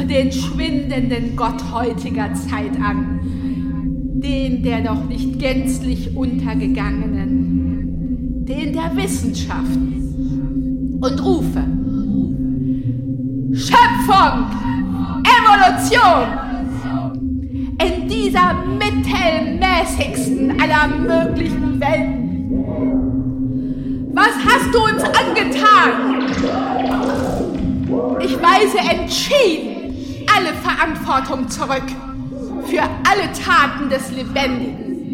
den schwindenden Gott heutiger Zeit an, den der doch nicht gänzlich untergegangenen, den der Wissenschaft, und rufe: Schöpfung, Evolution, in dieser mittelmäßigsten aller möglichen Welten. Was hast du uns angetan? Ich weise entschieden alle Verantwortung zurück für alle Taten des Lebendigen.